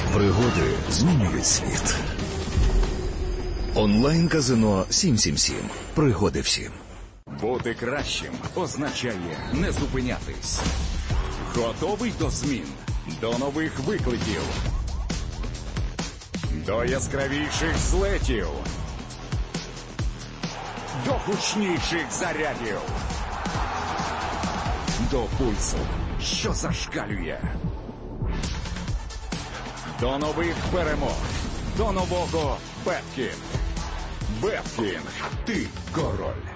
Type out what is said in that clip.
Пригоди змінюють світ. Онлайн-казино 777. Пригоди всім. Бути кращим означає не зупинятись. Готовий до змін, до нових викликів, до яскравіших злетів, до гучніших зарядів, до пульсу, що зашкалює, до нових перемог, до нового Беткінг. Беткінг. Ти король.